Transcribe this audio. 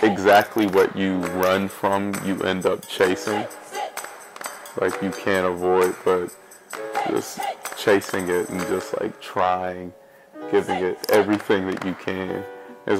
exactly what you run from, you end up chasing. Like you can't avoid, but just chasing it and just like trying, giving it everything that you can.